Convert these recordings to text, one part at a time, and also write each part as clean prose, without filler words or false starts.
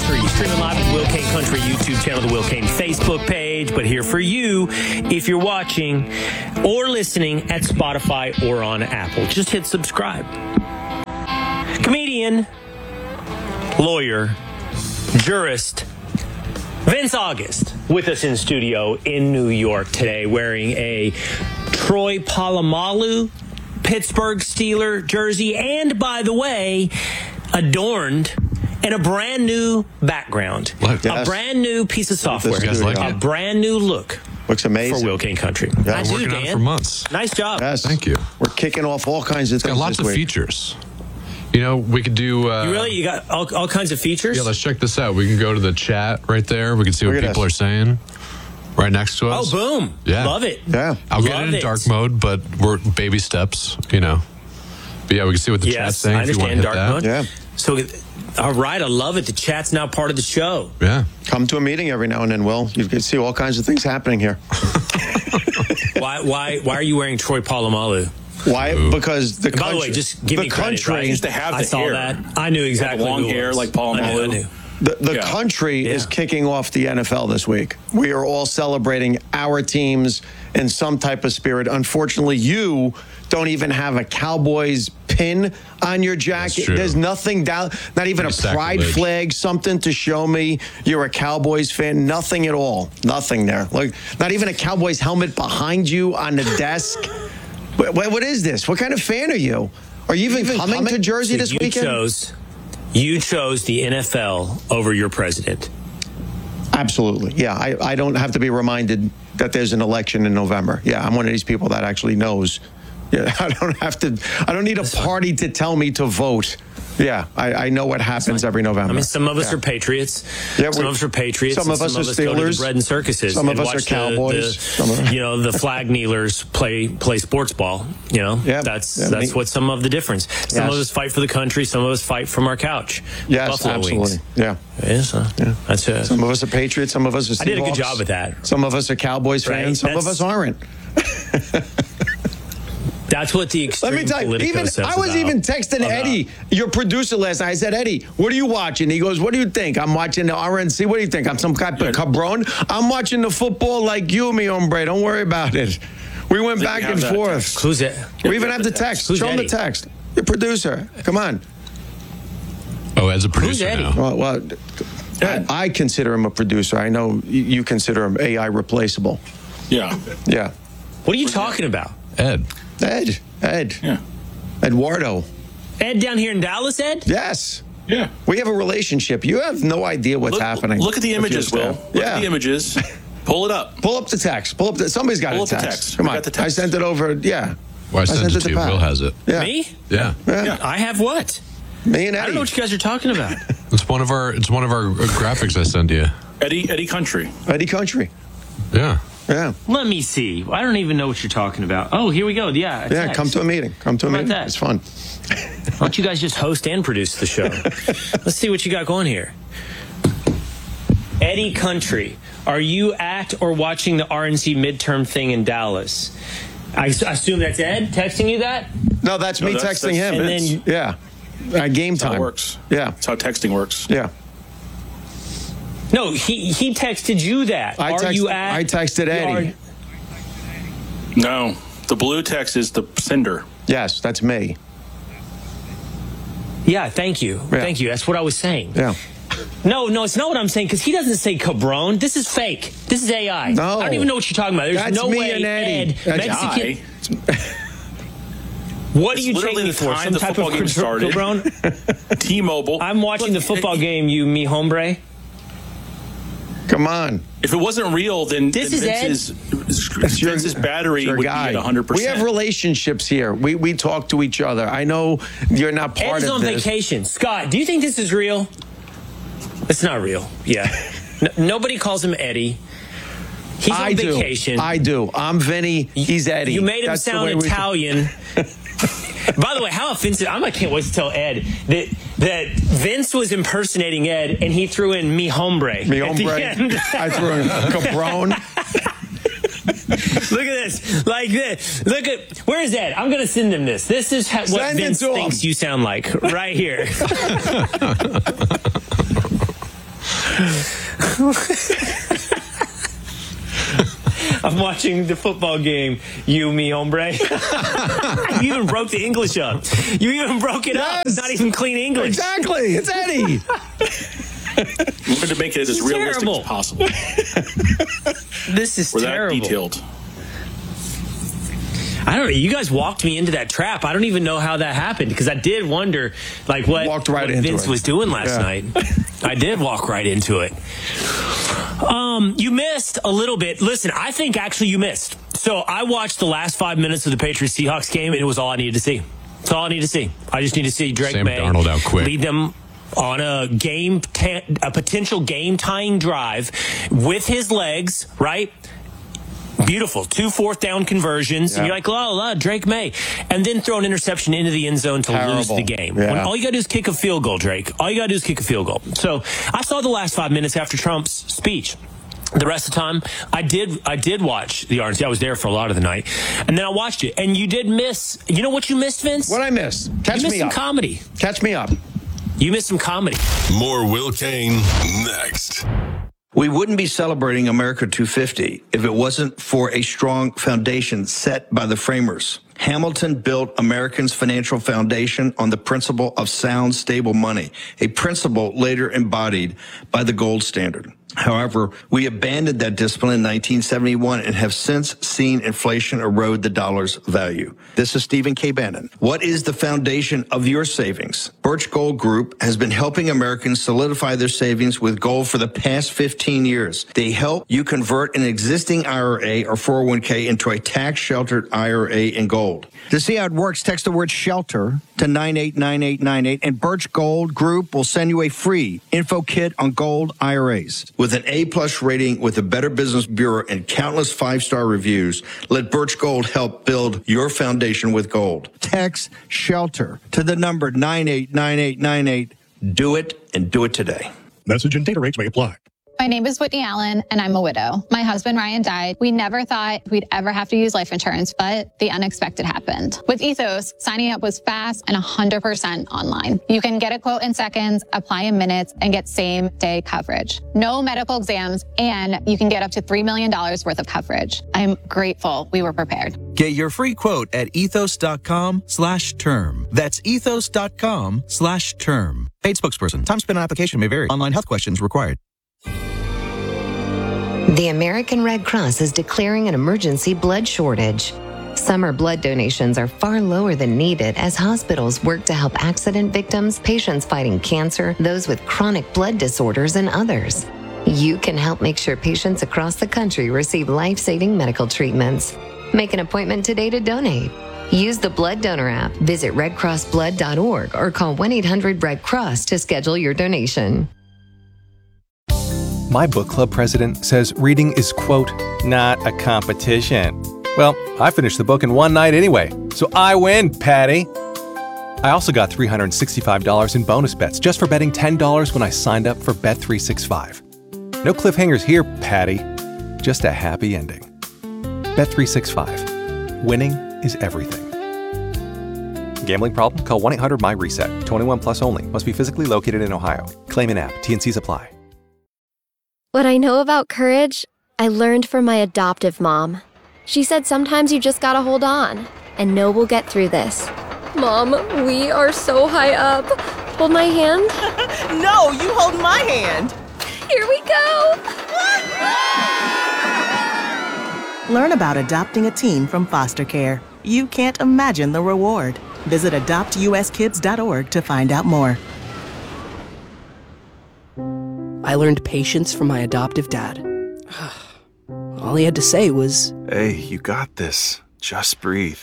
Country. Streaming live at the Will Kane Country YouTube channel, the Will Kane Facebook page. But here for you, if you're watching or listening at Spotify or on Apple, just hit subscribe. Comedian, lawyer, jurist, Vince August with us in studio in New York today, wearing a Troy Polamalu Pittsburgh Steeler jersey, and by the way, adorned in a brand new background, a brand new piece of software, a brand new look. Looks amazing for Will Kane Country. Yeah, I do, do, Dan. Dan. For months. Nice job. Yes. Thank you. We're kicking off all kinds of things. Got lots of features. You know, we could do... You got all kinds of features? Yeah, let's check this out. We can go to the chat right there. We can see what people are saying right next to us. Oh, boom. Yeah. Love it. Yeah. I'll get it in dark mode, but we're baby steps, you know. But yeah, we can see what the chat's saying. I understand dark mode. Yeah. So, all right, I love it. The chat's now part of the show. Yeah. Come to a meeting every now and then, Will. You can see all kinds of things happening here. Why are you wearing Troy Polamalu? Why? Because the country... By the way, just give me credit, right? used to have the I saw hair. that. I knew exactly long who it hair was. like Polamalu. I knew. The country is kicking off the NFL this week. We are all celebrating our teams in some type of spirit. Unfortunately, you don't even have a Cowboys pin on your jacket. There's nothing down, not even a pride flag, something to show me you're a Cowboys fan. Nothing at all. Nothing there. Like, not even a Cowboys helmet behind you on the desk. What is this? What kind of fan are you? Are you even coming to Jersey this weekend? You chose the NFL over your president. Absolutely. Yeah, I don't have to be reminded that there's an election in November. Yeah, I'm one of these people that actually knows. Yeah, I don't need a party to tell me to vote. Yeah, I know what happens every November. I mean, some of us are patriots. Yeah, some of us are patriots. Some of us are Steelers. Go to the bread and circuses. Some of us are Cowboys. The flag kneelers play sports ball. You know, that's what some of the difference. Some of us fight for the country. Some of us fight from our couch. Yes, Buffalo absolutely. Wings. Yeah. That's it. Some of us are patriots. Some of us are Seahawks. I did a good job with that. Some of us are Cowboys fans. Some of us aren't. That's what the extreme Let me tell you, I was even texting Eddie, your producer, last night. I said, Eddie, what are you watching? He goes, what do you think? I'm watching the RNC. What do you think? I'm some kind of cabron? I'm watching the football like you, mi hombre. Don't worry about it. We went back and forth. Who's it? We even have the text. Show him the text. Your producer. Come on. Oh, as a producer Who's Eddie? now. Well, I consider him a producer. I know you consider him AI replaceable. Yeah. Yeah. What are you talking about? Ed. Yeah. Eduardo. Ed down here in Dallas, Ed? Yes. Yeah. We have a relationship. You have no idea what's happening. Look at the images, Will. Look at the images. Pull it up. Pull up the text. Somebody's got a text. Come on. Got the text. I sent it over. Yeah. Well, I sent it to you. Will has it. Yeah. Me? Yeah. I have what? Me and Eddie. I don't know what you guys are talking about. It's one of our graphics I send you. Eddie Country. Eddie Country. Yeah. Yeah. Let me see. I don't even know what you're talking about. Oh, here we go. Yeah. Yeah, come to a meeting. Come to a meeting. That? It's fun. Why don't you guys just host and produce the show? Let's see what you got going here. Eddie Country, are you at or watching the RNC midterm thing in Dallas? I assume that's Ed texting you that? No, that's me texting him. And then, yeah. Game time. That's how it works. Yeah. That's how texting works. Yeah. No, he texted you that. I texted Eddie. No, the blue text is the sender. Yes, that's me. Yeah, thank you. Yeah. Thank you. That's what I was saying. Yeah. No, it's not what I'm saying, because he doesn't say cabron. This is fake. This is AI. No. I don't even know what you're talking about. There's That's no me way and Eddie. Ed, That's Mexican. What are you taking me for? Some type of cabron? T-Mobile. I'm watching the football game, you mi hombre. Come on. If it wasn't real, then Vince's battery would be at 100%. We have relationships here. We talk to each other. I know you're not part Ed's of on this. vacation. Scott, do you think this is real? It's not real. Yeah. Nobody calls him Eddie. He's on vacation. I do. I'm Vinny. He's Eddie. You made him sound Italian. By the way, how offensive. I can't wait to tell Ed that Vince was impersonating Ed, and he threw in mi hombre. Mi hombre. I threw in cabron. Look at this. Like this. Look at. Where's Ed? I'm going to send him this. This is what Vince thinks you sound like. Right here. I'm watching the football game. You, me, hombre. You even broke the English up. You even broke it up. It's not even clean English. Exactly. It's Eddie. We wanted to make it as realistic terrible. as possible. This is We're terrible. that detailed. I don't know. You guys walked me into that trap. I don't even know how that happened because I did wonder, like, what Vince was doing last night. I did walk right into it. You missed a little bit. Listen, I think actually you missed. So I watched the last 5 minutes of the Patriots-Seahawks game, and it was all I needed to see. That's all I need to see. I just need to see Drake May Darnold out quick. lead them on a potential game-tying drive with his legs, right? Beautiful. 2 4th-down conversions. And you're like, oh, Drake May. And then throw an interception into the end zone to lose the game. Yeah. When all you got to do is kick a field goal, Drake. All you got to do is kick a field goal. So I saw the last 5 minutes after Trump's speech. The rest of the time, I did watch the RNC. I was there for a lot of the night. And then I watched it. And you did miss. You know what you missed, Vince? What I missed? You missed some comedy. Catch me up. You missed some comedy. More Will Kane next. We wouldn't be celebrating America 250 if it wasn't for a strong foundation set by the framers. Hamilton built Americans' financial foundation on the principle of sound, stable money, a principle later embodied by the gold standard. However, we abandoned that discipline in 1971 and have since seen inflation erode the dollar's value. This is Stephen K. Bannon. What is the foundation of your savings? Birch Gold Group has been helping Americans solidify their savings with gold for the past 15 years. They help you convert an existing IRA or 401k into a tax-sheltered IRA in gold. To see how it works, text the word SHELTER to 989898, and Birch Gold Group will send you a free info kit on gold IRAs. With an A-plus rating with the Better Business Bureau and countless 5-star reviews, let Birch Gold help build your foundation with gold. Text SHELTER to the number 989898. Do it, and do it today. Message and data rates may apply. My name is Whitney Allen, and I'm a widow. My husband, Ryan, died. We never thought we'd ever have to use life insurance, but the unexpected happened. With Ethos, signing up was fast and 100% online. You can get a quote in seconds, apply in minutes, and get same-day coverage. No medical exams, and you can get up to $3 million worth of coverage. I'm grateful we were prepared. Get your free quote at ethos.com/term. That's ethos.com/term. Paid spokesperson. Time spent on application may vary. Online health questions required. The American Red Cross is declaring an emergency blood shortage. Summer blood donations are far lower than needed as hospitals work to help accident victims, patients fighting cancer, those with chronic blood disorders, and others. You can help make sure patients across the country receive life-saving medical treatments. Make an appointment today to donate. Use the Blood Donor app, visit redcrossblood.org, or call 1-800-RED-CROSS to schedule your donation. My book club president says reading is, quote, not a competition. Well, I finished the book in one night anyway, so I win, Patty. I also got $365 in bonus bets just for betting $10 when I signed up for Bet365. No cliffhangers here, Patty. Just a happy ending. Bet365. Winning is everything. Gambling problem? Call 1-800-MY-RESET. 21 plus only. Must be physically located in Ohio. Claim in app. T&Cs apply. What I know about courage, I learned from my adoptive mom. She said sometimes you just gotta hold on and know we'll get through this. Mom, we are so high up. Hold my hand. No, you hold my hand. Here we go. Learn about adopting a teen from foster care. You can't imagine the reward. Visit adoptuskids.org to find out more. I learned patience from my adoptive dad. All he had to say was, "Hey, you got this. Just breathe."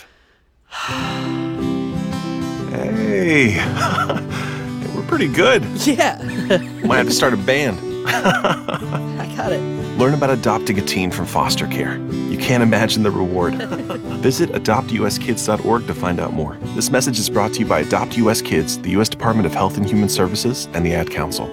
Hey, we're pretty good. Yeah. Might have to start a band. I got it. Learn about adopting a teen from foster care. You can't imagine the reward. Visit adoptuskids.org to find out more. This message is brought to you by Adopt US Kids, the U.S. Department of Health and Human Services, and the Ad Council.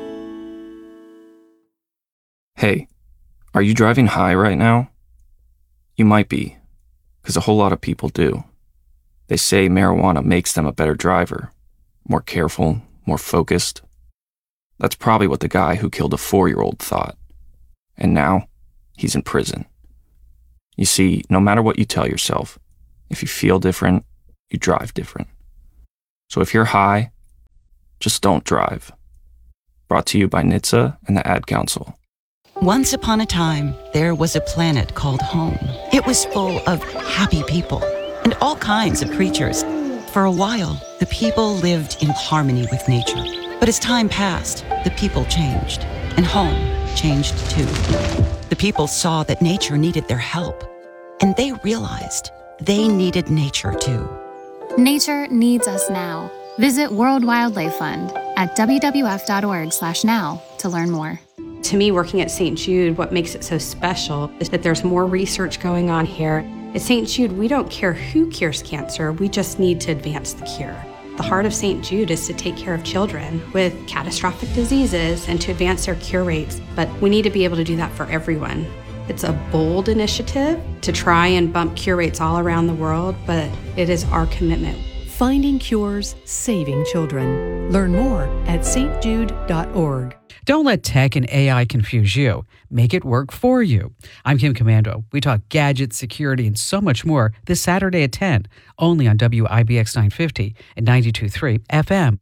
Hey, are you driving high right now? You might be, because a whole lot of people do. They say marijuana makes them a better driver, more careful, more focused. That's probably what the guy who killed a 4-year-old thought. And now, he's in prison. You see, no matter what you tell yourself, if you feel different, you drive different. So if you're high, just don't drive. Brought to you by NHTSA and the Ad Council. Once upon a time, there was a planet called home. It was full of happy people and all kinds of creatures. For a while, the people lived in harmony with nature. But as time passed, the people changed, and home changed too. The people saw that nature needed their help, and they realized they needed nature too. Nature needs us now. Visit World Wildlife Fund at wwf.org/now to learn more. To me, working at St. Jude, what makes it so special is that there's more research going on here. At St. Jude, we don't care who cures cancer, we just need to advance the cure. The heart of St. Jude is to take care of children with catastrophic diseases and to advance their cure rates, but we need to be able to do that for everyone. It's a bold initiative to try and bump cure rates all around the world, but it is our commitment. Finding cures, saving children. Learn more at stjude.org. Don't let tech and AI confuse you. Make it work for you. I'm Kim Commando. We talk gadgets, security, and so much more this Saturday at 10, only on WIBX 950 and 92.3 FM.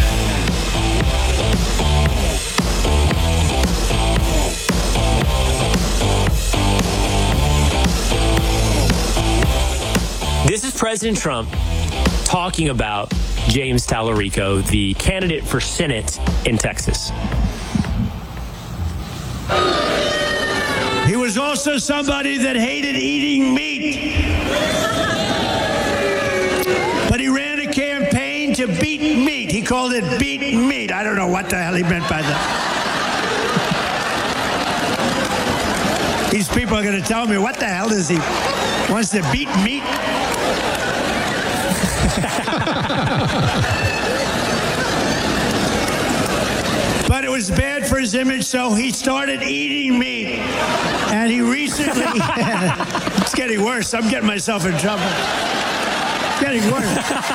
This is President Trump talking about James Tallarico, the candidate for Senate in Texas. He was also somebody that hated eating meat. But he ran a campaign to beat meat. He called it beat meat. I don't know what the hell he meant by that. These people are going to tell me, what the hell does he wants to beat meat? But it was bad for his image, so he started eating meat. And he recently, it's getting worse. I'm getting myself in trouble. It's getting worse.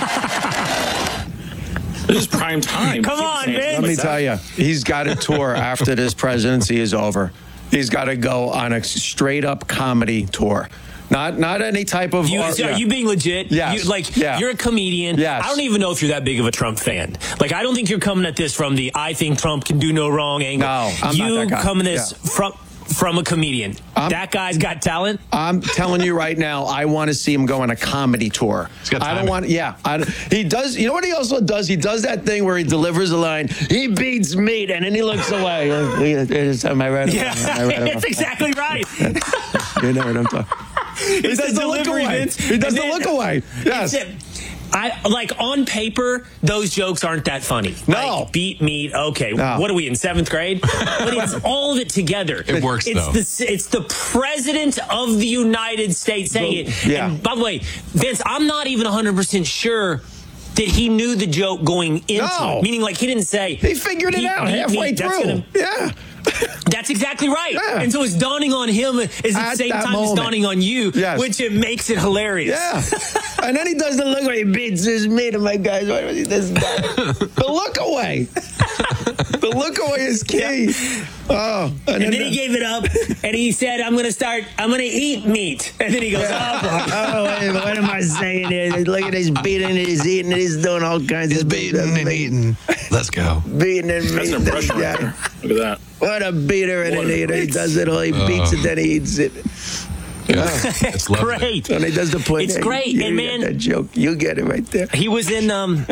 This is prime time. Come on, man. Let me tell you, he's got a tour after this presidency is over. He's got to go on a straight-up comedy tour. Not any type of... Are you being legit? Yes. You're a comedian. Yes. I don't even know if you're that big of a Trump fan. I don't think you're coming at this from the I think Trump can do no wrong angle. No, I'm not that guy. You coming at this from a comedian. That guy's got talent. I'm telling you right now, I want to see him go on a comedy tour. I don't want... Yeah. He does... You know what he also does? He does that thing where he delivers a line, he beats meat, and then he looks away. Am I right? Yeah, that's exactly right. You know what I'm talking... He does the look away. He does the look away. Yes. On paper, those jokes aren't that funny. No. Beat meat. Okay. No. What are we in 7th grade? But it's all of it together. It works, though. It's the president of the United States saying it. Yeah. And by the way, Vince, I'm not even 100% sure that he knew the joke going into it. Meaning, he didn't say... He figured it out halfway through. Yeah. That's exactly right. Yeah. And so it's dawning on him at the same time it's dawning on you, which it makes it hilarious. Yeah. And then he does the look where he beats his meat. Oh my God, what he does that? The look away. The look away is key. Yeah. Oh. And then he gave it up and he said, I'm going to eat meat. And then he goes, wait, what am I saying here? Look at this beating, he's eating, he's doing all kinds of beating and eating. Let's go. Beating and That's meat. an impression right there. Look at that. What a beater and an eater. He does it all. He beats it, then he eats it. It's lovely. Great. And he does the point. It's great. You and get man, that joke. You get it right there. He was in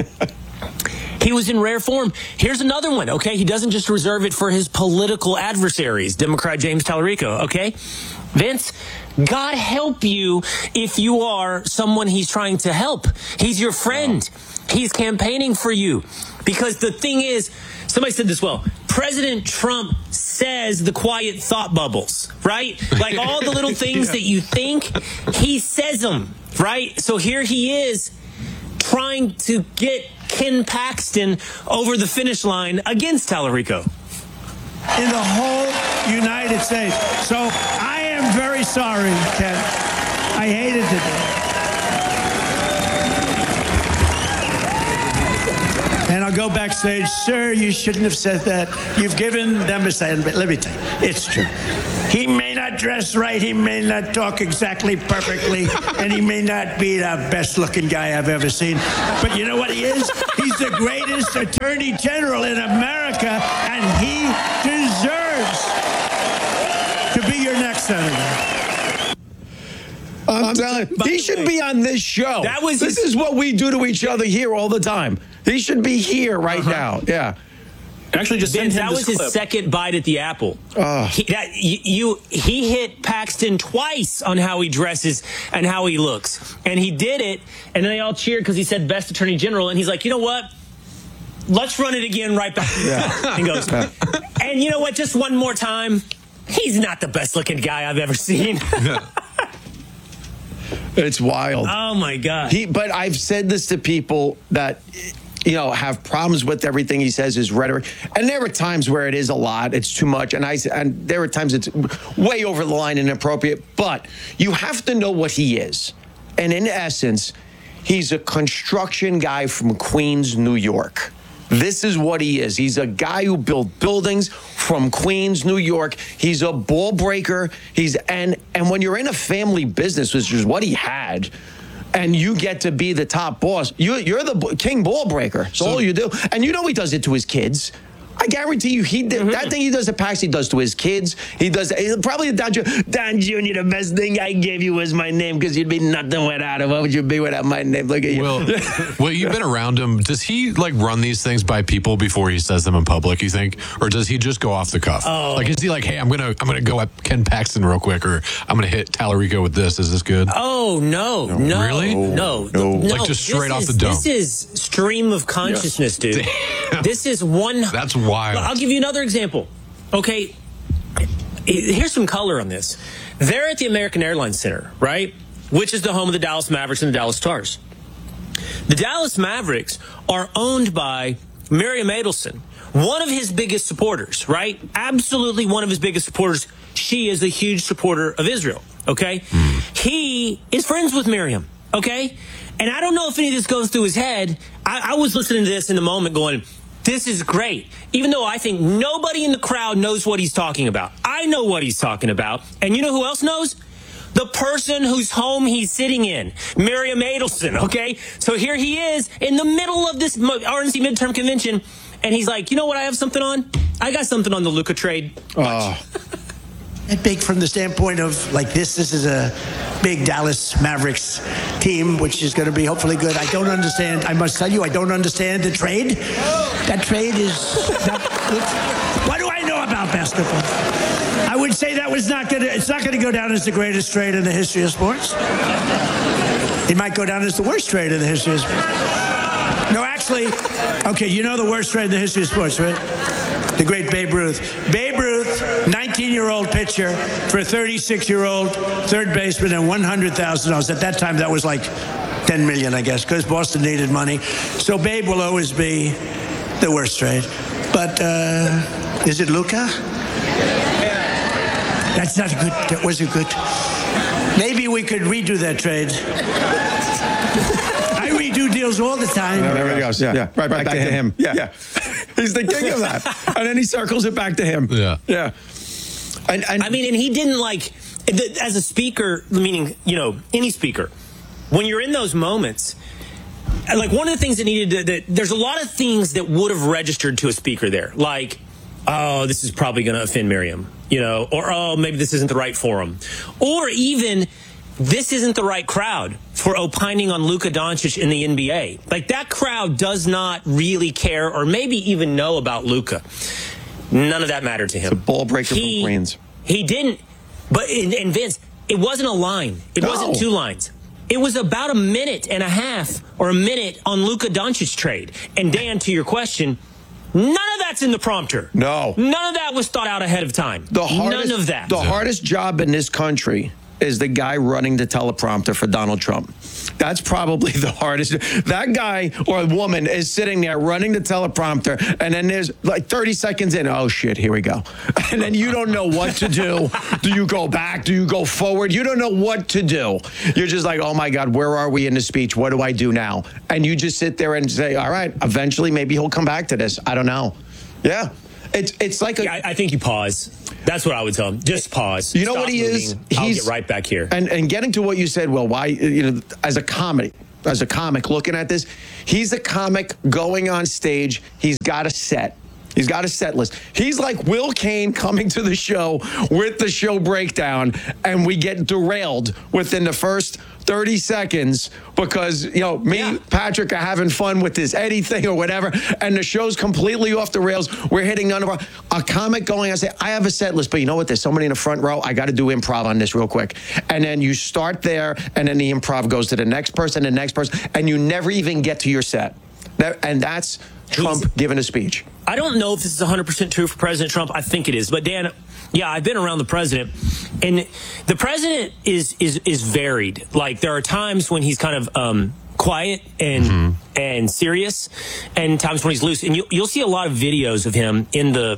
rare form. Here's another one, okay? He doesn't just reserve it for his political adversaries, Democrat James Tallarico, okay? Vince, God help you if you are someone he's trying to help. He's your friend. He's campaigning for you. Because the thing is, somebody said this well, President Trump says the quiet thought bubbles, right? All the little things that you think, he says them, right? So here he is trying to get Ken Paxton over the finish line against Tallarico. In the whole United States. So I am very sorry, Ken. I hated to do it. And I'll go backstage, sir, you shouldn't have said that. You've given them a sign, but let me tell you, it's true. He may not dress right, he may not talk exactly perfectly, and he may not be the best-looking guy I've ever seen. But you know what he is? He's the greatest attorney general in America, and he deserves to be your next senator. I'm telling you, he should be on this show. This is what we do to each other here all the time. He should be here right now. Yeah. Actually, just Vince, that was his second bite at the apple. He hit Paxton twice on how he dresses and how he looks. And he did it, and they all cheered because he said best attorney general. And he's like, you know what? Let's run it again right back. Yeah. And goes, and you know what? Just one more time. He's not the best looking guy I've ever seen. It's wild. Oh, my God. But I've said this to people that, have problems with everything he says, his rhetoric. And there are times where it is a lot. It's too much. And there are times it's way over the line and inappropriate. But you have to know what he is. And in essence, he's a construction guy from Queens, New York. This is what he is. He's a guy who built buildings from Queens, New York. He's a ball breaker. And when you're in a family business, which is what he had, and you get to be the top boss, you're the king ball breaker. That's all you do. And he does it to his kids. I guarantee you, that thing he does to Pax, he does to his kids. He does probably Don Jr. The best thing I gave you was my name because you'd be nothing without it. What would you be without my name? Look at you. Well, you've been around him. Does he run these things by people before he says them in public? You think, or does he just go off the cuff? Is he like, hey, I'm gonna go at Ken Paxton real quick, or I'm gonna hit Tallarico with this? Is this good? Oh no, really? No. Like just straight off the dome. This is stream of consciousness, dude. This is one. That's wild. I'll give you another example. Okay, here's some color on this. They're at the American Airlines Center, right? Which is the home of the Dallas Mavericks and the Dallas Stars. The Dallas Mavericks are owned by Miriam Adelson, one of his biggest supporters, right? Absolutely one of his biggest supporters. She is a huge supporter of Israel, okay? He is friends with Miriam, okay? And I don't know if any of this goes through his head. I was listening to this in the moment going, this is great. Even though I think nobody in the crowd knows what he's talking about. I know what he's talking about. And you know who else knows? The person whose home he's sitting in, Miriam Adelson, okay? So here he is in the middle of this RNC midterm convention, and he's like, you know what I have something on? I got something on the Luka trade. And big from the standpoint of this is a big Dallas Mavericks team, which is going to be hopefully good. I don't understand. I must tell you, I don't understand the trade. That trade is not good. What do I know about basketball? I would say that was it's not going to go down as the greatest trade in the history of sports. It might go down as the worst trade in the history of sports. No, actually, okay, you know the worst trade in the history of sports, right? The great Babe Ruth. Babe Ruth, 19-year-old pitcher for a 36-year-old third baseman and $100,000. At that time, that was like $10 million, I guess, because Boston needed money. So Babe will always be the worst trade. But is it Luka? That's not good. That wasn't good. Maybe we could redo that trade. I redo deals all the time. There he goes. Yeah. Right back to him. Yeah. He's the king of that. And then he circles it back to him. Yeah. And I mean, and he didn't as a speaker, meaning, any speaker, when you're in those moments, one of the things that there's a lot of things that would have registered to a speaker there. Like, oh, this is probably going to offend Miriam, or, oh, maybe this isn't the right forum. Or even, this isn't the right crowd for opining on Luka Doncic in the NBA. That crowd does not really care or maybe even know about Luka. None of that mattered to him. It's a ball breaker from Queens. He didn't. But, and Vince, it wasn't a line. It wasn't two lines. It was about a minute and a half or a minute on Luka Doncic trade. And Dan, to your question, none of that's in the prompter. No. None of that was thought out ahead of time. None of that. The hardest job in this country is the guy running the teleprompter for Donald Trump. That's probably the hardest. That guy or woman is sitting there running the teleprompter, and then there's like 30 seconds in, oh shit, here we go. And then you don't know what to do. Do you go back? Do you go forward? You don't know what to do. You're just like, oh my God, where are we in the speech? What do I do now? And you just sit there and say, all right, eventually maybe he'll come back to this. I don't know. Yeah. It's like I think you pause. That's what I would tell him. Just pause. You know Stop what he moving. is? I'll get right back here. And getting to what you said, well, why, as a comic looking at this, he's a comic going on stage. He's got a set. He's got a set list. He's like Will Kane coming to the show with the show breakdown, and we get derailed within the first 30 seconds because, Patrick are having fun with this Eddie thing or whatever, and the show's completely off the rails. We're hitting none of our... A comic going, I say, I have a set list, but you know what? There's somebody in the front row. I got to do improv on this real quick. And then you start there, and then the improv goes to the next person, and you never even get to your set. And that's Trump giving a speech. I don't know if this is 100% true for President Trump. I think it is. But, Dan, yeah, I've been around the president, and the president is varied. Like, there are times when he's kind of quiet and serious, and times when he's loose. And you'll see a lot of videos of him in the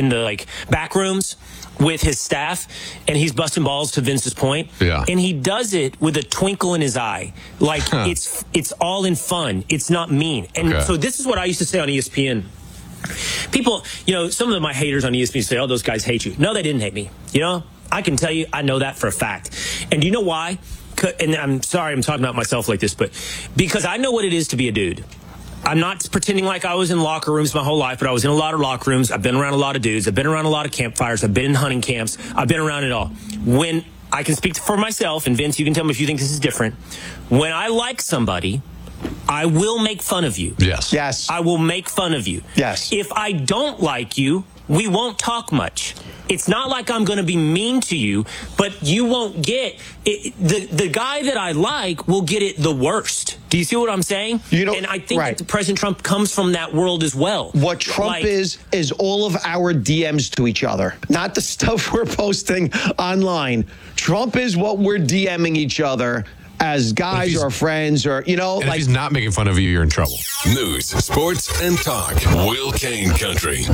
back rooms with his staff, and he's busting balls, to Vince's point. Yeah. And he does it with a twinkle in his eye. Like, it's all in fun. It's not mean. And so this is what I used to say on ESPN. People, some of my haters on ESPN say, oh, those guys hate you. No, they didn't hate me. I can tell you, I know that for a fact. And do you know why? And I'm sorry I'm talking about myself like this, but because I know what it is to be a dude. I'm not pretending like I was in locker rooms my whole life, but I was in a lot of locker rooms. I've been around a lot of dudes. I've been around a lot of campfires. I've been in hunting camps. I've been around it all. When I can speak for myself, and Vince, you can tell me if you think this is different. When I like somebody, I will make fun of you. Yes. I will make fun of you. Yes. If I don't like you, we won't talk much. It's not like I'm going to be mean to you, but you won't get it. The guy that I like will get it the worst. Do you see what I'm saying? And I think that President Trump comes from that world as well. What Trump is all of our DMs to each other, not the stuff we're posting online. Trump is what we're DMing each other as guys or friends or, if he's not making fun of you, you're in trouble. News, sports, and talk. Will Kane Country.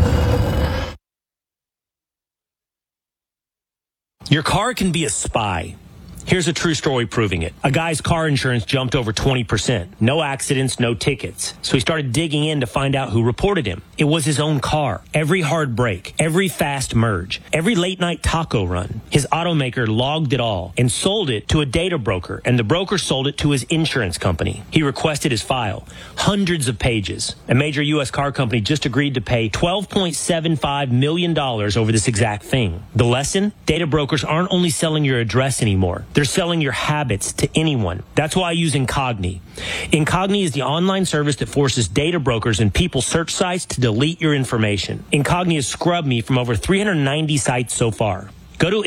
Your car can be a spy. Here's a true story proving it. A guy's car insurance jumped over 20%. No accidents, no tickets. So he started digging in to find out who reported him. It was his own car. Every hard brake, every fast merge, every late night taco run. His automaker logged it all and sold it to a data broker, and the broker sold it to his insurance company. He requested his file. Hundreds of pages. A major U.S. car company just agreed to pay $12.75 million over this exact thing. The lesson? Data brokers aren't only selling your address anymore. They're selling your habits to anyone. That's why I use Incogni. Incogni is the online service that forces data brokers and people search sites to delete your information. Incogni has scrubbed me from over 390 sites so far. Go to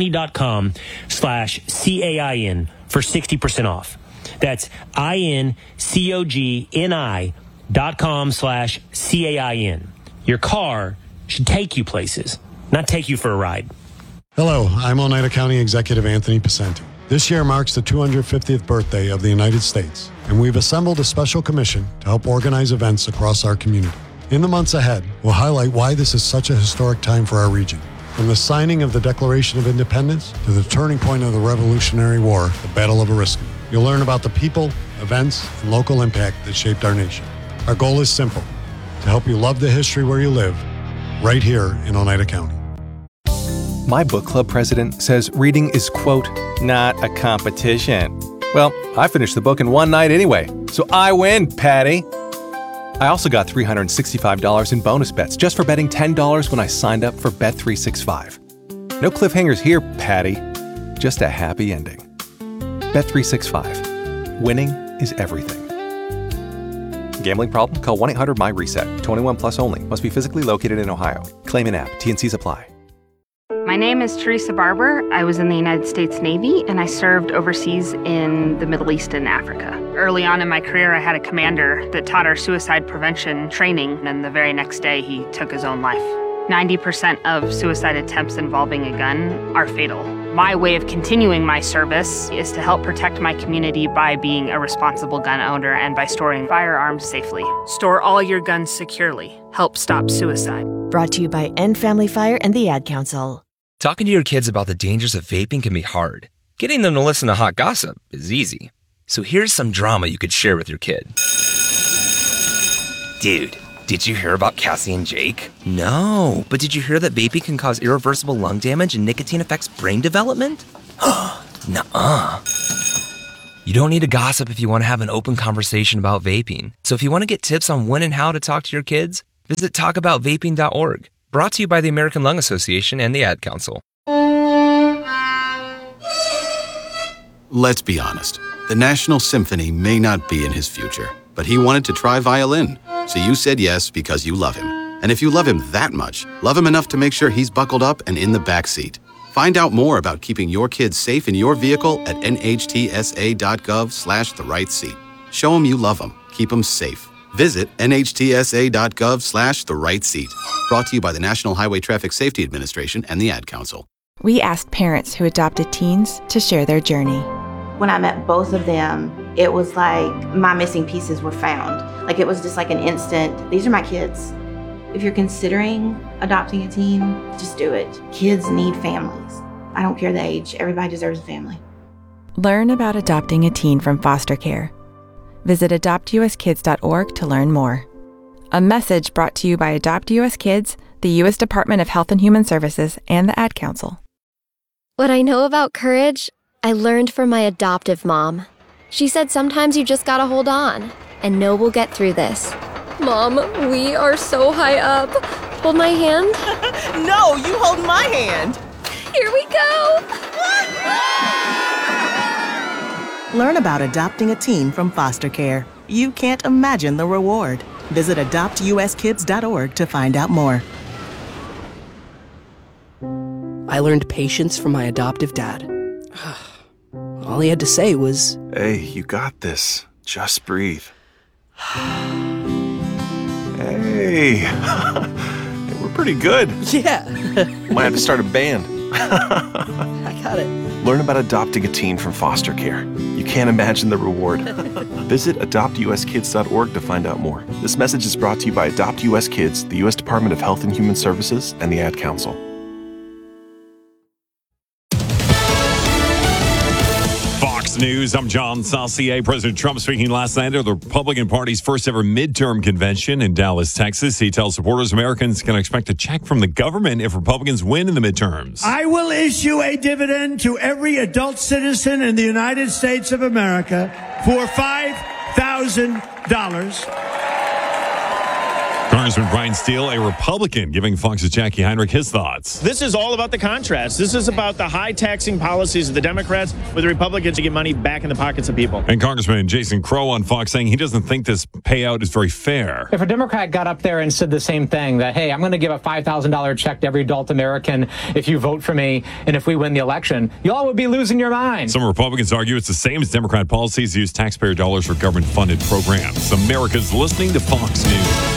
Incogni.com/CAIN for 60% off. That's INCOGNI.com/CAIN. Your car should take you places, not take you for a ride. Hello, I'm Oneida County Executive Anthony Picenti. This year marks the 250th birthday of the United States, and we've assembled a special commission to help organize events across our community. In the months ahead, we'll highlight why this is such a historic time for our region. From the signing of the Declaration of Independence to the turning point of the Revolutionary War, the Battle of Oriskany. You'll learn about the people, events, and local impact that shaped our nation. Our goal is simple, to help you love the history where you live, right here in Oneida County. My book club president says reading is, quote, not a competition. Well, I finished the book in one night anyway, so I win, Patty. I also got $365 in bonus bets just for betting $10 when I signed up for Bet365. No cliffhangers here, Patty. Just a happy ending. Bet365. Winning is everything. Gambling problem? Call 1-800-MY-RESET. 21 plus only. Must be physically located in Ohio. Claim in app. T&Cs apply. My name is Teresa Barber. I was in the United States Navy, and I served overseas in the Middle East and Africa. Early on in my career, I had a commander that taught our suicide prevention training, and the very next day, he took his own life. 90% of suicide attempts involving a gun are fatal. My way of continuing my service is to help protect my community by being a responsible gun owner and by storing firearms safely. Store all your guns securely. Help stop suicide. Brought to you by End Family Fire and the Ad Council. Talking to your kids about the dangers of vaping can be hard. Getting them to listen to hot gossip is easy. So here's some drama you could share with your kid. Dude, did you hear about Cassie and Jake? No, but did you hear that vaping can cause irreversible lung damage and nicotine affects brain development? Nuh-uh. You don't need to gossip if you want to have an open conversation about vaping. So if you want to get tips on when and how to talk to your kids, visit talkaboutvaping.org. Brought to you by the American Lung Association and the Ad Council. Let's be honest. The National Symphony may not be in his future, but he wanted to try violin. So you said yes because you love him. And if you love him that much, love him enough to make sure he's buckled up and in the back seat. Find out more about keeping your kids safe in your vehicle at nhtsa.gov/the-right-seat. Show him you love him. Keep him safe. Visit nhtsa.gov/the-right-seat. Brought to you by the National Highway Traffic Safety Administration and the Ad Council. We asked parents who adopted teens to share their journey. When I met both of them, it was like my missing pieces were found. Like it was just like an instant, these are my kids. If you're considering adopting a teen, just do it. Kids need families. I don't care the age, everybody deserves a family. Learn about adopting a teen from foster care. Visit adoptuskids.org to learn more. A message brought to you by Adopt US Kids, the U.S. Department of Health and Human Services, and the Ad Council. What I know about courage, I learned from my adoptive mom. She said sometimes you just gotta hold on and know we'll get through this. Mom, we are so high up. Hold my hand. No, you hold my hand. Here we go. Learn about adopting a teen from foster care. You can't imagine the reward. Visit adoptuskids.org to find out more. I learned patience from my adoptive dad. All he had to say was, "Hey, you got this. Just breathe." Hey, we're pretty good. Yeah. Might have to start a band. I got it. Learn about adopting a teen from foster care. You can't imagine the reward. Visit adoptuskids.org to find out more. This message is brought to you by Adopt US Kids, the U.S. Department of Health and Human Services, and the Ad Council. Fox News, I'm John Saucier. President Trump speaking last night at the Republican Party's first ever midterm convention in Dallas, Texas. He tells supporters Americans can expect a check from the government if Republicans win in the midterms. I will issue a dividend to every adult citizen in the United States of America for $5,000. Congressman Brian Steele, a Republican, giving Fox's Jackie Heinrich his thoughts. This is all about the contrast. This is about the high taxing policies of the Democrats with the Republicans to get money back in the pockets of people. And Congressman Jason Crow on Fox saying he doesn't think this payout is very fair. If a Democrat got up there and said the same thing, that, hey, I'm going to give a $5,000 check to every adult American if you vote for me and if we win the election, y'all would be losing your mind. Some Republicans argue it's the same as Democrat policies use taxpayer dollars for government-funded programs. America's listening to Fox News.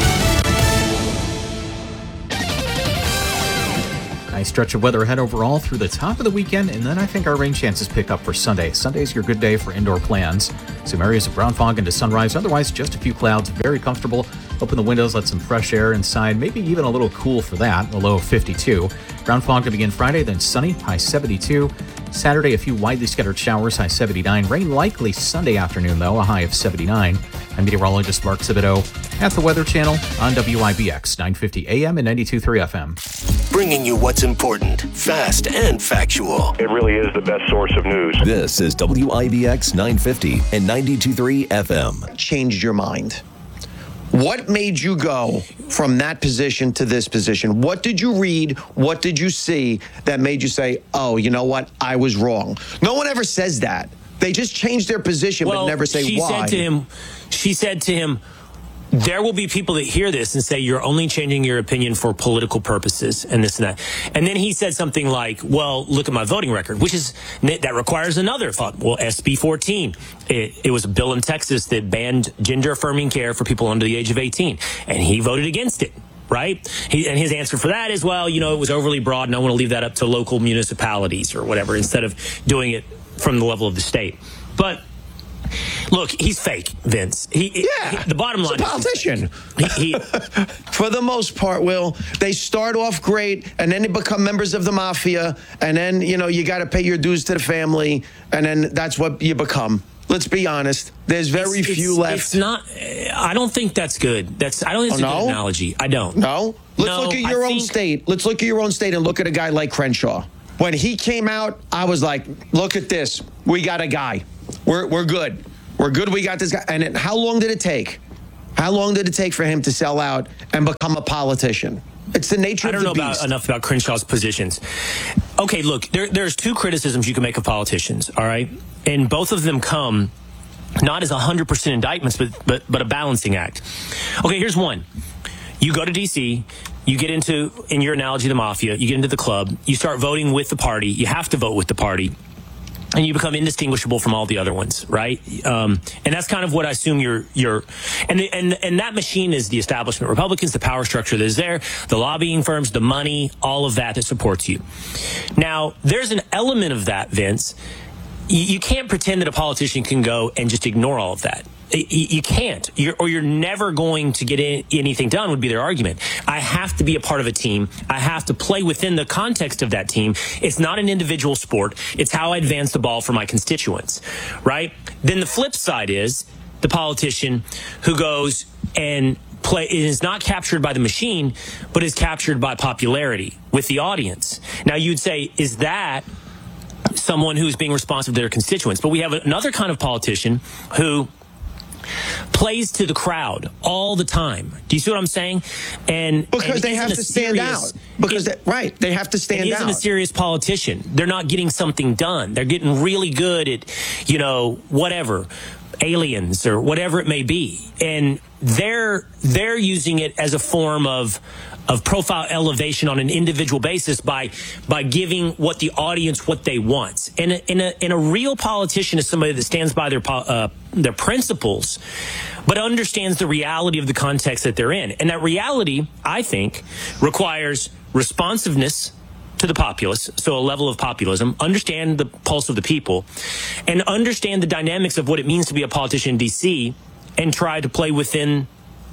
Nice stretch of weather ahead overall through the top of the weekend, and then I think our rain chances pick up for Sunday. Sunday's your good day for indoor plans. Some areas of brown fog into sunrise, otherwise just a few clouds, very comfortable. Open the windows, let some fresh air inside, maybe even a little cool for that, a low of 52. Brown fog to begin Friday, then sunny, high 72. Saturday, a few widely scattered showers, high 79. Rain likely Sunday afternoon, though, a high of 79. I'm meteorologist Mark Thibodeau at the Weather Channel on WIBX 950 AM and 92.3 FM. Bringing you what's important, fast and factual. It really is the best source of news. This is WIBX 950 and 92.3 FM. Changed your mind? What made you go from that position to this position? What did you read? What did you see that made you say, oh, you know what? I was wrong. No one ever says that. They just change their position but never say why. She said to him, there will be people that hear this and say you're only changing your opinion for political purposes and this and that. And then he said something like, well, look at my voting record, which is that requires another thought. Well, SB 14, it was a bill in Texas that banned gender affirming care for people under the age of 18. And he voted against it. right? And his answer for that is, well, it was overly broad and I want to leave that up to local municipalities or whatever instead of doing it from the level of the state. But look, he's fake, Vince. The bottom line is a politician. For the most part, Will, they start off great and then they become members of the mafia. And then, you got to pay your dues to the family. And then that's what you become. Let's be honest. There's very few left. It's not. I don't think that's good. I don't think it's a good analogy. I don't. No? Let's look at your own state. Let's look at your own state and look at a guy like Crenshaw. When he came out, I was like, look at this. We got a guy. We're good. We're good. We got this guy. And how long did it take? How long did it take for him to sell out and become a politician? It's the nature of the beast. I don't know enough about Crenshaw's positions. Okay, look, there's two criticisms you can make of politicians, all right? And both of them come not as 100% indictments, but a balancing act. Okay, here's one. You go to D.C., you get into, in your analogy, the mafia, you get into the club, you start voting with the party, you have to vote with the party, and you become indistinguishable from all the other ones, right? And that's kind of what I assume and that machine is the establishment Republicans, the power structure that is there, the lobbying firms, the money, all of that supports you. Now, there's an element of that, Vince. You can't pretend that a politician can go and just ignore all of that. You can't, you're never going to get anything done, would be their argument. I have to be a part of a team. I have to play within the context of that team. It's not an individual sport. It's how I advance the ball for my constituents, right? Then the flip side is the politician who goes and is not captured by the machine, but is captured by popularity with the audience. Now, you'd say, is that someone who's being responsive to their constituents? But we have another kind of politician who plays to the crowd all the time. Do you see what I'm saying? Because they have to stand out. They have to stand out. He isn't a serious politician. They're not getting something done. They're getting really good at, whatever, aliens or whatever it may be. And they're using it as a form of profile elevation on an individual basis by giving what the audience what they want. And a real politician is somebody that stands by their principles, but understands the reality of the context that they're in. And that reality, I think, requires responsiveness to the populace, so a level of populism, understand the pulse of the people, and understand the dynamics of what it means to be a politician in D.C. and try to play within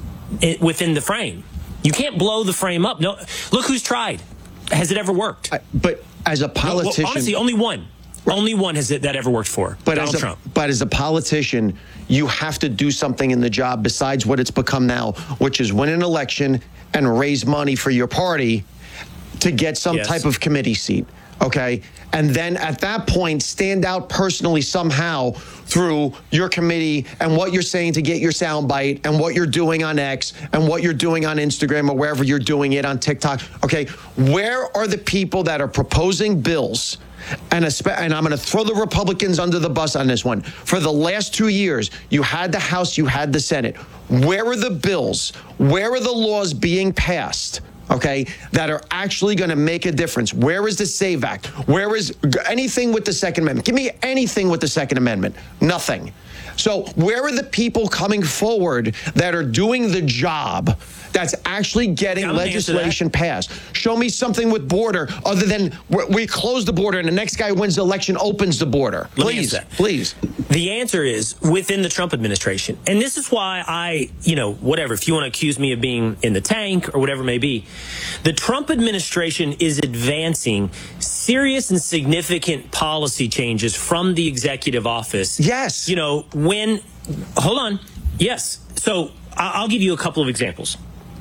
the frame. You can't blow the frame up. No, look who's tried. Has it ever worked? But as a politician, honestly, only one. Only one has that ever worked for. Donald Trump. But as a politician, you have to do something in the job besides what it's become now, which is win an election and raise money for your party to get some type of committee seat. Okay. And then at that point, stand out personally somehow through your committee and what you're saying to get your soundbite and what you're doing on X and what you're doing on Instagram or wherever you're doing it on TikTok. Okay. Where are the people that are proposing bills? And I'm going to throw the Republicans under the bus on this one. For the last 2 years, you had the House, you had the Senate. Where are the bills? Where are the laws being passed? Okay, that are actually going to make a difference? Where is the SAVE Act? Where is anything with the Second Amendment? Give me anything with the Second Amendment. Nothing. So where are the people coming forward that are doing the job that's actually getting legislation passed? Show me something with border other than we close the border and the next guy wins the election opens the border. Please. The answer is within the Trump administration. And this is why whatever, if you want to accuse me of being in the tank or whatever it may be, the Trump administration is advancing serious and significant policy changes from the executive office. Yes. Hold on. Yes. So I'll give you a couple of examples.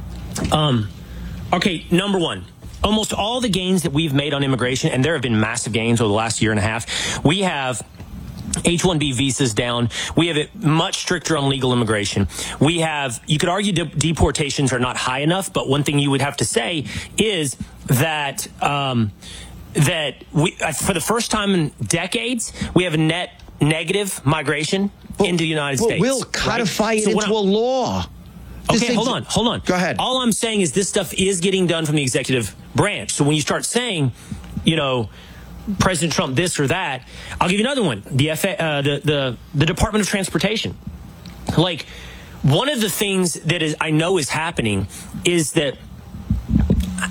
Okay, number one, almost all the gains that we've made on immigration, and there have been massive gains over the last year and a half, we have H-1B visas down. We have it much stricter on legal immigration. We have, you could argue deportations are not high enough, but one thing you would have to say is that we, for the first time in decades, we have a net negative migration into the United States. We'll codify it into a law. Okay, hold on. Go ahead. All I'm saying is this stuff is getting done from the executive branch. So when you start saying, President Trump this or that, I'll give you another one. The Department of Transportation. Like, one of the things that I know is happening is that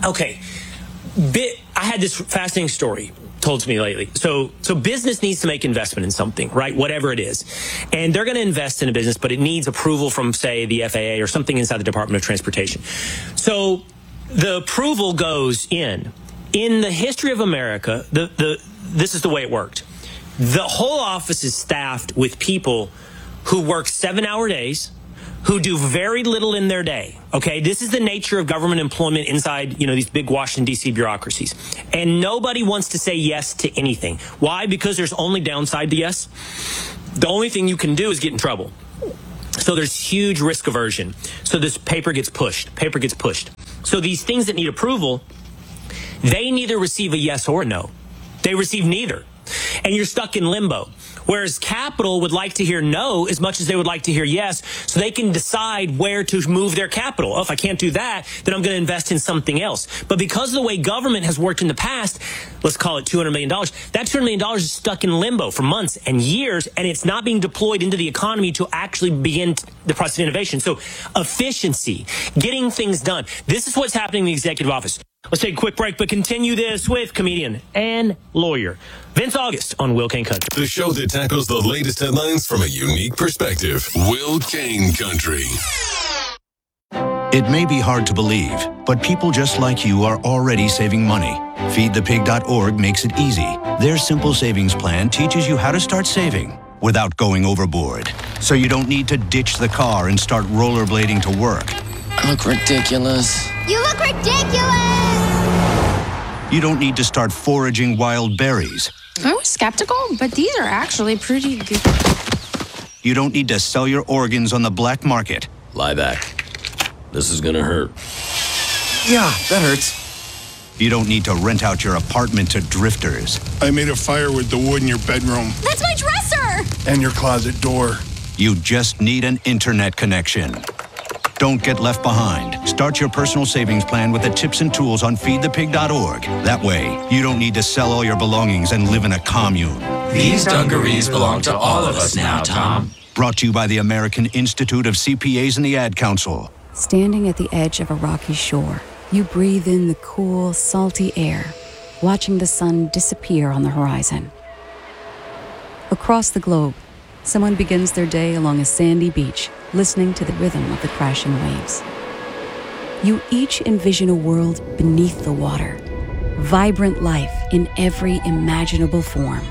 Okay. I had this fascinating story told to me lately. So business needs to make investment in something, right? Whatever it is. And they're going to invest in a business, but it needs approval from, say, the FAA or something inside the Department of Transportation. So the approval goes in. In the history of America, this is the way it worked. The whole office is staffed with people who work 7-hour days, who do very little in their day. Okay, this is the nature of government employment inside, these big Washington, D.C. bureaucracies. And nobody wants to say yes to anything. Why? Because there's only downside to yes. The only thing you can do is get in trouble. So there's huge risk aversion. So this paper gets pushed. So these things that need approval, they neither receive a yes or a no. They receive neither. And you're stuck in limbo. Whereas capital would like to hear no as much as they would like to hear yes, so they can decide where to move their capital. Oh, if I can't do that, then I'm going to invest in something else. But because of the way government has worked in the past, let's call it $200 million, that $200 million is stuck in limbo for months and years, and it's not being deployed into the economy to actually begin the process of innovation. So efficiency, getting things done. This is what's happening in the executive office. Let's take a quick break, but continue this with comedian and lawyer Vince August on Will Kane Country. The show that tackles the latest headlines from a unique perspective. Will Kane Country. It may be hard to believe, but people just like you are already saving money. FeedThePig.org makes it easy. Their simple savings plan teaches you how to start saving without going overboard. So you don't need to ditch the car and start rollerblading to work. I look ridiculous. You look ridiculous! You don't need to start foraging wild berries. I was skeptical, but these are actually pretty good. You don't need to sell your organs on the black market. Lie back. This is gonna hurt. Yeah, that hurts. You don't need to rent out your apartment to drifters. I made a fire with the wood in your bedroom. That's my dresser! And your closet door. You just need an internet connection. Don't get left behind. Start your personal savings plan with the tips and tools on feedthepig.org. That way, you don't need to sell all your belongings and live in a commune. These dungarees belong to all of us now, Tom. Brought to you by the American Institute of CPAs and the Ad Council. Standing at the edge of a rocky shore, you breathe in the cool, salty air, watching the sun disappear on the horizon. Across the globe, someone begins their day along a sandy beach, listening to the rhythm of the crashing waves. You each envision a world beneath the water, vibrant life in every imaginable form.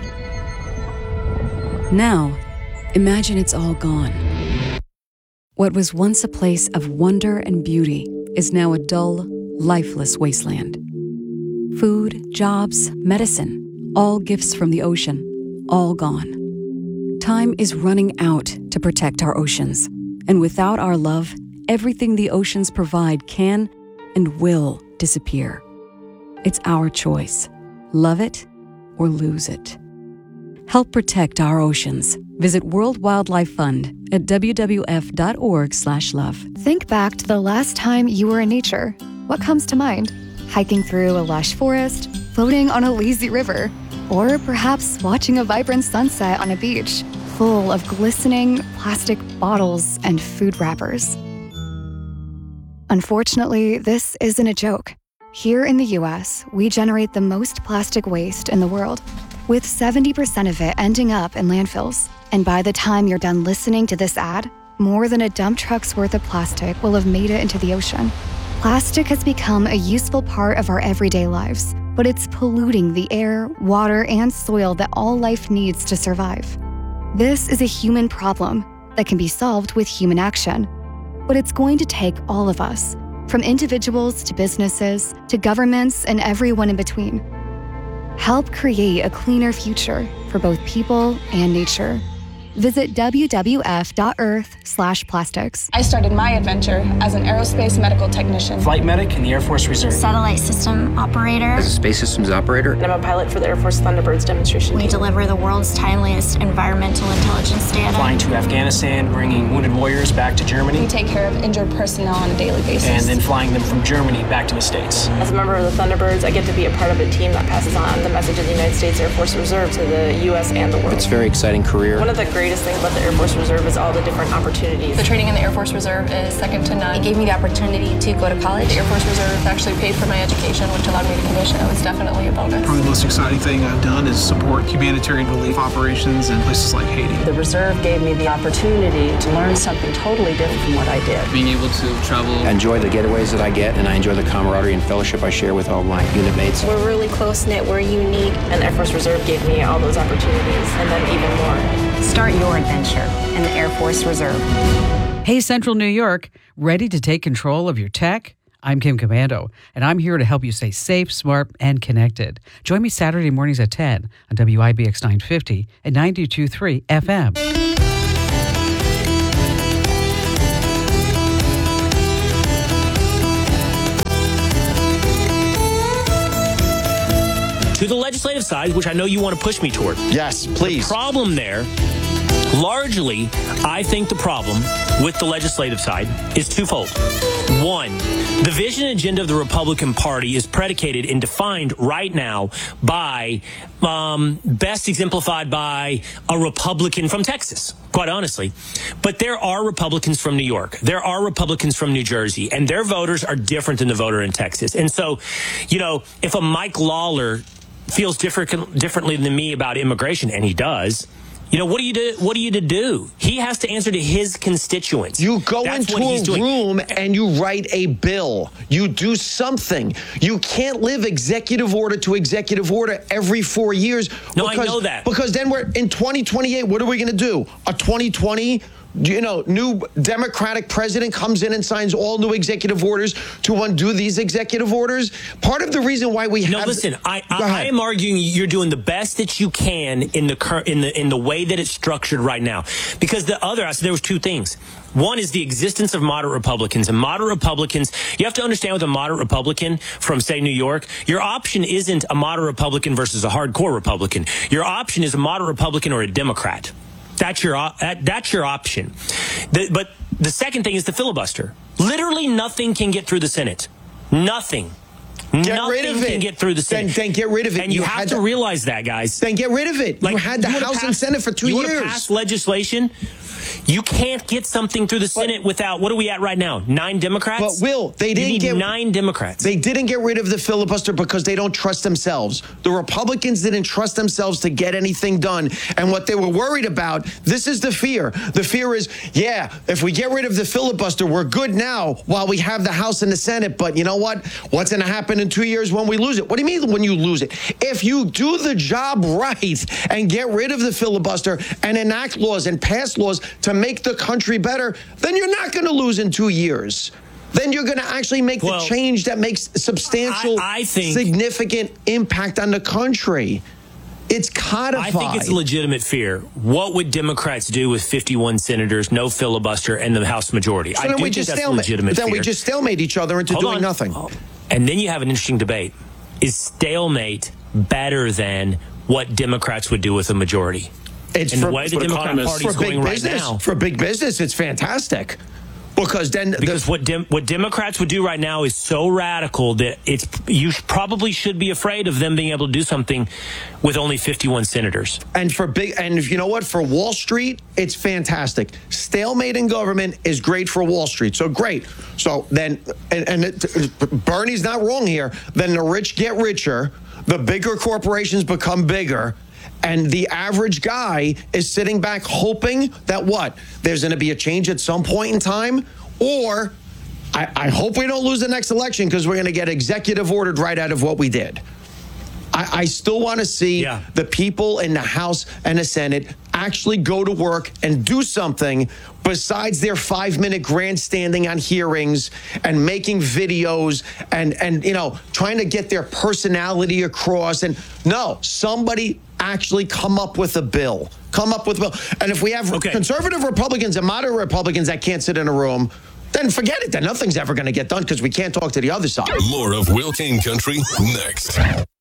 Now, imagine it's all gone. What was once a place of wonder and beauty is now a dull, lifeless wasteland. Food, jobs, medicine, all gifts from the ocean, all gone. Time is running out to protect our oceans. And without our love, everything the oceans provide can and will disappear. It's our choice. Love it or lose it. Help protect our oceans. Visit World Wildlife Fund at wwf.org/love. Think back to the last time you were in nature. What comes to mind? Hiking through a lush forest, floating on a lazy river, or perhaps watching a vibrant sunset on a beach full of glistening plastic bottles and food wrappers. Unfortunately, this isn't a joke. Here in the US, we generate the most plastic waste in the world, with 70% of it ending up in landfills. And by the time you're done listening to this ad, more than a dump truck's worth of plastic will have made it into the ocean. Plastic has become a useful part of our everyday lives, but it's polluting the air, water, and soil that all life needs to survive. This is a human problem that can be solved with human action. But it's going to take all of us, from individuals to businesses to governments and everyone in between. Help create a cleaner future for both people and nature. Visit wwf.earth/plastics. I started my adventure as an aerospace medical technician. Flight medic in the Air Force Reserve. Satellite system operator. As a space systems operator. And I'm a pilot for the Air Force Thunderbirds demonstration We team. deliver the world's timeliest environmental intelligence data. Flying to Afghanistan, bringing wounded warriors back to Germany. We take care of injured personnel on a daily basis. And then flying them from Germany back to the States. As a member of the Thunderbirds, I get to be a part of a team that passes on the message of the United States Air Force Reserve to the U.S. and the world. It's a very exciting career. One of the greatest thing about the Air Force Reserve is all the different opportunities. The training in the Air Force Reserve is second to none. It gave me the opportunity to go to college. The Air Force Reserve actually paid for my education, which allowed me to commission. It was definitely a bonus. Probably the most exciting thing I've done is support humanitarian relief operations in places like Haiti. The Reserve gave me the opportunity to learn something totally different from what I did. Being able to travel. I enjoy the getaways that I get, and I enjoy the camaraderie and fellowship I share with all my unit mates. We're really close-knit, we're unique, and the Air Force Reserve gave me all those opportunities, and then even more. Start your adventure in the Air Force Reserve. Hey, Central New York, ready to take control of your tech? I'm Kim Commando, and I'm here to help you stay safe, smart, and connected. Join me Saturday mornings at 10 on WIBX 950 and 92.3 FM. To the legislative side, which I know you want to push me toward. Yes, please. The problem there, largely, I think the problem with the legislative side is twofold. One, the vision and agenda of the Republican Party is predicated and defined right now by, best exemplified by a Republican from Texas, quite honestly. But there are Republicans from New York. There are Republicans from New Jersey, and their voters are different than the voter in Texas. And so, if a Mike Lawler feels differently than me about immigration, and he does, what are you to do? He has to answer to his constituents. You go into a room and you write a bill. You do something. You can't live executive order to executive order every 4 years. No, I know that. Because then we're in 2028. What are we going to do? A 2020 new Democratic president comes in and signs all new executive orders to undo these executive orders. Part of the reason why we have... No, listen, I am arguing you're doing the best that you can in the way that it's structured right now. Because there was two things. One is the existence of moderate Republicans. And moderate Republicans, you have to understand with a moderate Republican from, say, New York, your option isn't a moderate Republican versus a hardcore Republican. Your option is a moderate Republican or a Democrat. That's your option. But the second thing is the filibuster. Literally nothing can get through the Senate. Nothing. Nothing can get through the Senate. Then get rid of it. And you have to realize that, guys. Then get rid of it. You had the House and Senate for 2 years. You would have passed legislation. You can't get something through the Senate without, what are we at right now? 9 Democrats? But Will, they didn't get 9 Democrats. They didn't get rid of the filibuster because they don't trust themselves. The Republicans didn't trust themselves to get anything done. And what they were worried about, this is the fear. The fear is, if we get rid of the filibuster, we're good now while we have the House and the Senate. But you know what? What's going to happen in 2 years when we lose it? What do you mean when you lose it? If you do the job right and get rid of the filibuster and enact laws and pass laws to make the country better, then you're not going to lose in 2 years. Then you're going to actually make the change that makes substantial, significant impact on the country. It's codified. I think it's a legitimate fear. What would Democrats do with 51 senators, no filibuster, and the House majority? So I do think that's a legitimate fear. Then we just stalemate each other into doing nothing. And then you have an interesting debate. Is stalemate better than what Democrats would do with a majority? It's the way the Democratic Party is going right now. For big business, it's fantastic. Because what Democrats would do right now is so radical that you probably should be afraid of them being able to do something with only 51 senators. And you know what? For Wall Street, it's fantastic. Stalemate in government is great for Wall Street. So great. So then, Bernie's not wrong here. Then the rich get richer, the bigger corporations become bigger. And the average guy is sitting back hoping that there's going to be a change at some point in time, or I hope we don't lose the next election because we're going to get executive ordered right out of what we did. I still want to see the people in the House and the Senate actually go to work and do something besides their 5-minute grandstanding on hearings and making videos and trying to get their personality across. And no, somebody actually come up with a bill. And if we have conservative Republicans and moderate Republicans that can't sit in a room, then forget it. Then nothing's ever going to get done because we can't talk to the other side. More of Will Kane Country next.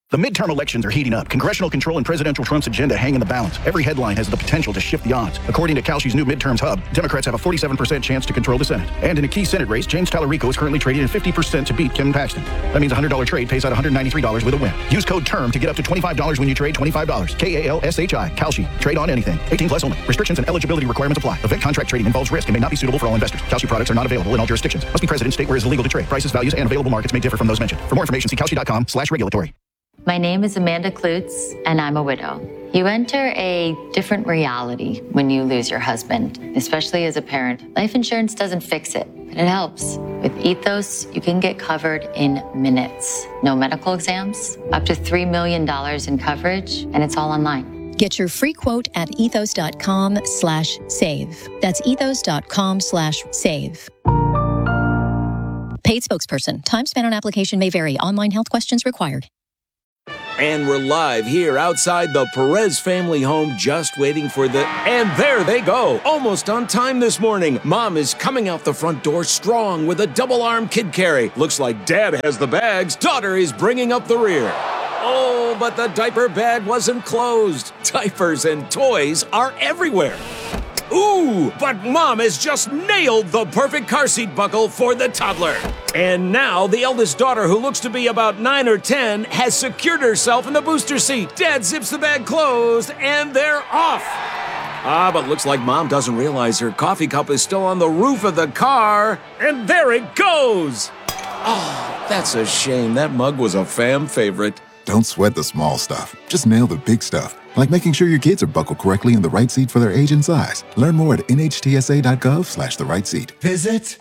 The midterm elections are heating up. Congressional control and presidential Trump's agenda hang in the balance. Every headline has the potential to shift the odds. According to Kalshi's new midterms hub, Democrats have a 47% chance to control the Senate. And in a key Senate race, James Tallarico is currently trading at 50% to beat Ken Paxton. That means a $100 trade pays out $193 with a win. Use code TERM to get up to $25 when you trade $25. KALSHI. Kalshi. Trade on anything. 18 plus only. Restrictions and eligibility requirements apply. Event contract trading involves risk and may not be suitable for all investors. Kalshi products are not available in all jurisdictions. Must be present in state where it is illegal to trade. Prices, values, and available markets may differ from those mentioned. For more information, see kalshi.com/regulatory. My name is Amanda Klutz, and I'm a widow. You enter a different reality when you lose your husband, especially as a parent. Life insurance doesn't fix it, but it helps. With Ethos, you can get covered in minutes. No medical exams, up to $3 million in coverage, and it's all online. Get your free quote at ethos.com/save. That's ethos.com/save. Paid spokesperson. Time spent on application may vary. Online health questions required. And we're live here outside the Perez family home, just waiting for the... And there they go, almost on time this morning. Mom is coming out the front door strong with a double-arm kid carry. Looks like Dad has the bags. Daughter is bringing up the rear. Oh, but the diaper bag wasn't closed. Diapers and toys are everywhere. Ooh, but Mom has just nailed the perfect car seat buckle for the toddler. And now the eldest daughter, who looks to be about 9 or 10, has secured herself in the booster seat. Dad zips the bag closed, and they're off. But looks like Mom doesn't realize her coffee cup is still on the roof of the car. And there it goes. Oh, that's a shame. That mug was a fam favorite. Don't sweat the small stuff. Just nail the big stuff. Like making sure your kids are buckled correctly in the right seat for their age and size. Learn more at nhtsa.gov/the right seat. Visit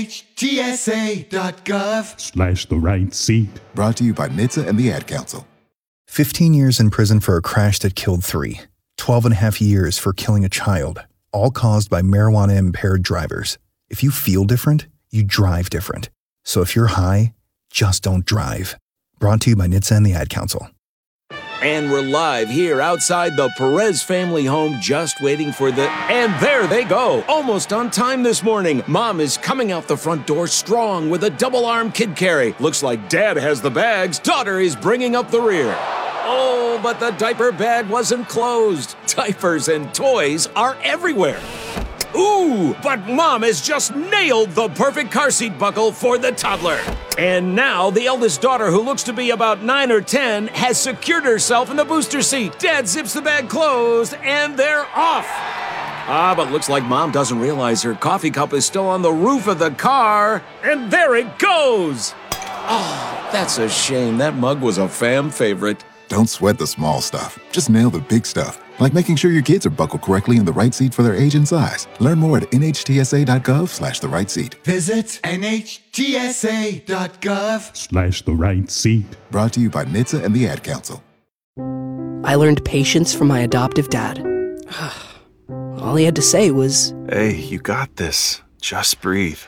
nhtsa.gov/the right seat. Brought to you by NHTSA and the Ad Council. 15 years in prison for a crash that killed 3. 12 and a half years for killing a child. All caused by marijuana-impaired drivers. If you feel different, you drive different. So if you're high, just don't drive. Brought to you by NHTSA and the Ad Council. And we're live here outside the Perez family home, just waiting for the... And there they go, almost on time this morning. Mom is coming out the front door strong with a double-arm kid carry. Looks like Dad has the bags. Daughter is bringing up the rear. Oh, but the diaper bag wasn't closed. Diapers and toys are everywhere. Ooh, but Mom has just nailed the perfect car seat buckle for the toddler. And now the eldest daughter, who looks to be about 9 or 10, has secured herself in the booster seat. Dad zips the bag closed, and they're off. But looks like Mom doesn't realize her coffee cup is still on the roof of the car. And there it goes. Oh, that's a shame. That mug was a fam favorite. Don't sweat the small stuff. Just nail the big stuff. Like making sure your kids are buckled correctly in the right seat for their age and size. Learn more at nhtsa.gov/the right seat. Visit nhtsa.gov/the right seat. Brought to you by NHTSA and the Ad Council. I learned patience from my adoptive dad. All he had to say was, "Hey, you got this. Just breathe."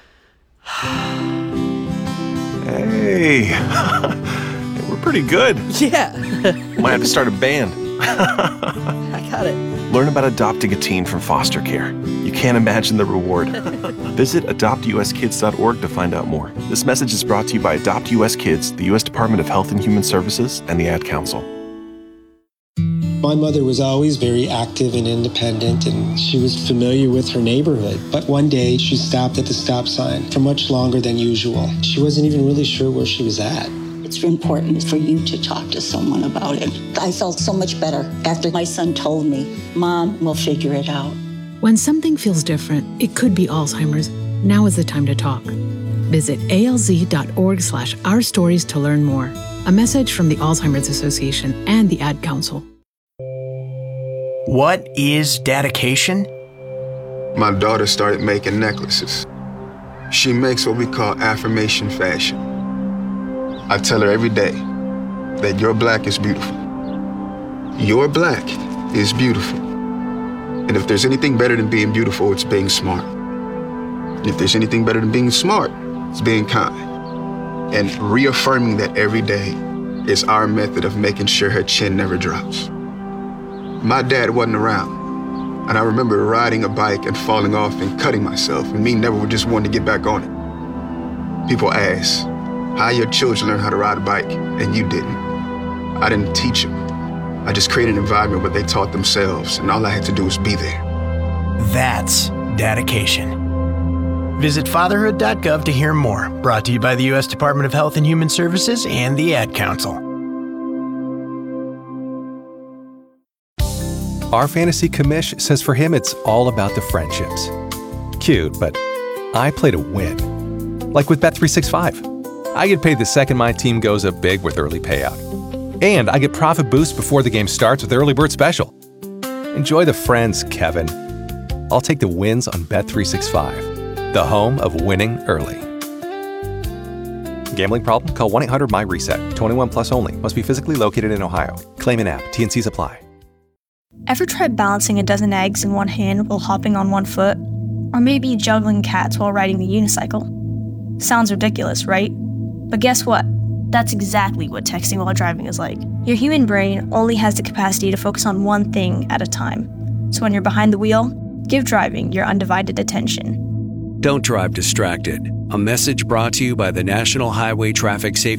Hey, we're pretty good. Yeah. Might have to start a band. I got it. Learn about adopting a teen from foster care. You can't imagine the reward. Visit adoptuskids.org to find out more. This message is brought to you by Adopt US Kids, the U.S. Department of Health and Human Services, and the Ad Council. My mother was always very active and independent, and she was familiar with her neighborhood. But one day, she stopped at the stop sign for much longer than usual. She wasn't even really sure where she was at. It's important for you to talk to someone about it. I felt so much better after my son told me, "Mom, we'll figure it out." When something feels different, it could be Alzheimer's. Now is the time to talk. Visit alz.org/ourstories to learn more. A message from the Alzheimer's Association and the Ad Council. What is dedication? My daughter started making necklaces. She makes what we call affirmation fashion. I tell her every day that your black is beautiful. Your black is beautiful. And if there's anything better than being beautiful, it's being smart. If there's anything better than being smart, it's being kind. And reaffirming that every day is our method of making sure her chin never drops. My dad wasn't around, and I remember riding a bike and falling off and cutting myself, and me never just wanting to get back on it. People ask, how your children learn how to ride a bike, and you didn't. I didn't teach them. I just created an environment where they taught themselves, and all I had to do was be there. That's dedication. Visit fatherhood.gov to hear more. Brought to you by the U.S. Department of Health and Human Services and the Ad Council. Our fantasy commish says for him it's all about the friendships. Cute, but I play to win. Like with Bet365. I get paid the second my team goes up big with early payout. And I get profit boost before the game starts with Early Bird Special. Enjoy the friends, Kevin. I'll take the wins on Bet365. The home of winning early. Gambling problem? Call 1-800-MY-RESET. 21 plus only. Must be physically located in Ohio. Claim an app. T&Cs apply. Ever tried balancing a dozen eggs in one hand while hopping on one foot? Or maybe juggling cats while riding the unicycle? Sounds ridiculous, right? But guess what? That's exactly what texting while driving is like. Your human brain only has the capacity to focus on one thing at a time. So when you're behind the wheel, give driving your undivided attention. Don't drive distracted. A message brought to you by the National Highway Traffic Safety